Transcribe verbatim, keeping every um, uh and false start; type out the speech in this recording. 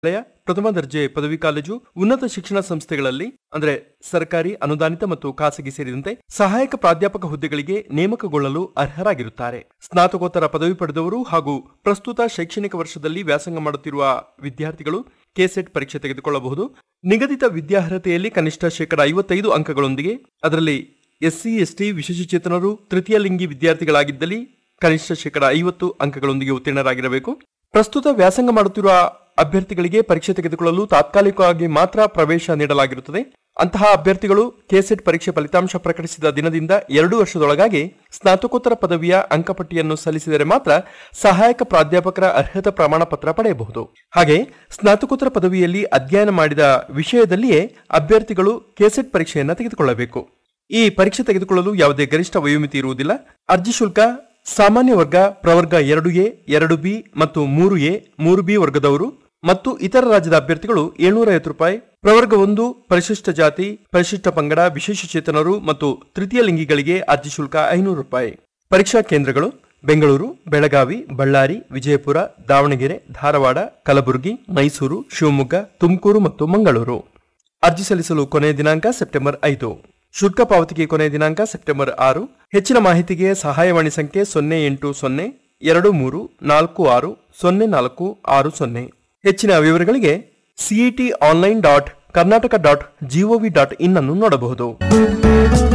ಪ್ರಥಮ ದರ್ಜೆ ಪದವಿ ಕಾಲೇಜು, ಉನ್ನತ ಶಿಕ್ಷಣ ಸಂಸ್ಥೆಗಳಲ್ಲಿ ಅಂದರೆ ಸರ್ಕಾರಿ, ಅನುದಾನಿತ ಮತ್ತು ಖಾಸಗಿ ಸೇರಿದಂತೆ ಸಹಾಯಕ ಪ್ರಾಧ್ಯಾಪಕ ಹುದ್ದೆಗಳಿಗೆ ನೇಮಕಗೊಳ್ಳಲು ಅರ್ಹರಾಗಿರುತ್ತಾರೆ. ಸ್ನಾತಕೋತ್ತರ ಪದವಿ ಪಡೆದವರು ಹಾಗೂ ಪ್ರಸ್ತುತ ಶೈಕ್ಷಣಿಕ ವರ್ಷದಲ್ಲಿ ವ್ಯಾಸಂಗ ಮಾಡುತ್ತಿರುವ ವಿದ್ಯಾರ್ಥಿಗಳು ಕೆಸೆಟ್ ಪರೀಕ್ಷೆ ತೆಗೆದುಕೊಳ್ಳಬಹುದು. ನಿಗದಿತ ವಿದ್ಯಾರ್ಹತೆಯಲ್ಲಿ ಕನಿಷ್ಠ ಶೇಕಡ ಐವತ್ತೈದು ಅಂಕಗಳೊಂದಿಗೆ, ಅದರಲ್ಲಿ ಎಸ್ಸಿ, ಎಸ್ಟಿ, ವಿಶೇಷಚೇತನರು, ತೃತೀಯ ಲಿಂಗಿ ವಿದ್ಯಾರ್ಥಿಗಳಾಗಿದ್ದಲ್ಲಿ ಕನಿಷ್ಠ ಶೇಕಡ ಐವತ್ತು ಅಂಕಗಳೊಂದಿಗೆ ಉತ್ತೀರ್ಣರಾಗಿರಬೇಕು. ಪ್ರಸ್ತುತ ವ್ಯಾಸಂಗ ಮಾಡುತ್ತಿರುವ ಅಭ್ಯರ್ಥಿಗಳಿಗೆ ಪರೀಕ್ಷೆ ತೆಗೆದುಕೊಳ್ಳಲು ತಾತ್ಕಾಲಿಕವಾಗಿ ಮಾತ್ರ ಪ್ರವೇಶ ನೀಡಲಾಗಿರುತ್ತದೆ. ಅಂತಹ ಅಭ್ಯರ್ಥಿಗಳು ಕೆಸೆಟ್ ಪರೀಕ್ಷೆ ಫಲಿತಾಂಶ ಪ್ರಕಟಿಸಿದ ದಿನದಿಂದ ಎರಡು ವರ್ಷದೊಳಗಾಗಿ ಸ್ನಾತಕೋತ್ತರ ಪದವಿಯ ಅಂಕಪಟ್ಟಿಯನ್ನು ಸಲ್ಲಿಸಿದರೆ ಮಾತ್ರ ಸಹಾಯಕ ಪ್ರಾಧ್ಯಾಪಕರ ಅರ್ಹತಾ ಪ್ರಮಾಣ ಪತ್ರ ಪಡೆಯಬಹುದು. ಹಾಗೆ ಸ್ನಾತಕೋತ್ತರ ಪದವಿಯಲ್ಲಿ ಅಧ್ಯಯನ ಮಾಡಿದ ವಿಷಯದಲ್ಲಿಯೇ ಅಭ್ಯರ್ಥಿಗಳು ಕೆಸೆಟ್ ಪರೀಕ್ಷೆಯನ್ನು ತೆಗೆದುಕೊಳ್ಳಬೇಕು. ಈ ಪರೀಕ್ಷೆ ತೆಗೆದುಕೊಳ್ಳಲು ಯಾವುದೇ ಗರಿಷ್ಠ ವಯೋಮಿತಿ ಇರುವುದಿಲ್ಲ. ಅರ್ಜಿ ಶುಲ್ಕ ಸಾಮಾನ್ಯ ವರ್ಗ, ಪ್ರವರ್ಗ ಎರಡು ಎ, ಎರಡು ಬಿ ಮತ್ತು ಮೂರು ಎ, ಮೂರು ಬಿ ವರ್ಗದವರು ಮತ್ತು ಇತರ ರಾಜ್ಯದ ಅಭ್ಯರ್ಥಿಗಳು ಏಳ್ನೂರ ಐವತ್ತು ರೂಪಾಯಿ, ಪ್ರವರ್ಗ ಒಂದು, ಪರಿಶಿಷ್ಟ ಜಾತಿ, ಪರಿಶಿಷ್ಟ ಪಂಗಡ, ವಿಶೇಷಚೇತನರು ಮತ್ತು ತೃತೀಯ ಲಿಂಗಿಗಳಿಗೆ ಅರ್ಜಿ ಶುಲ್ಕ ಐನೂರು ರೂಪಾಯಿ. ಪರೀಕ್ಷಾ ಕೇಂದ್ರಗಳು ಬೆಂಗಳೂರು, ಬೆಳಗಾವಿ, ಬಳ್ಳಾರಿ, ವಿಜಯಪುರ, ದಾವಣಗೆರೆ, ಧಾರವಾಡ, ಕಲಬುರಗಿ, ಮೈಸೂರು, ಶಿವಮೊಗ್ಗ, ತುಮಕೂರು ಮತ್ತು ಮಂಗಳೂರು. ಅರ್ಜಿ ಸಲ್ಲಿಸಲು ಕೊನೆಯ ದಿನಾಂಕ ಸೆಪ್ಟೆಂಬರ್ ಐದು. ಶುಲ್ಕ ಪಾವತಿಗೆ ಕೊನೆಯ ದಿನಾಂಕ ಸೆಪ್ಟೆಂಬರ್ ಆರು. ಹೆಚ್ಚಿನ ಮಾಹಿತಿಗೆ ಸಹಾಯವಾಣಿ ಸಂಖ್ಯೆ ಸೊನ್ನೆ ಎಂಟು ಸೊನ್ನೆ ಎರಡು ಮೂರು ನಾಲ್ಕು ಆರು ಸೊನ್ನೆ ನಾಲ್ಕು ಆರು ಸೊನ್ನೆ. ಹೆಚ್ಚಿನ ವಿವರಗಳಿಗೆ CET online dot Karnataka dot gov dot in ಅನ್ನು ನೋಡಬಹುದು.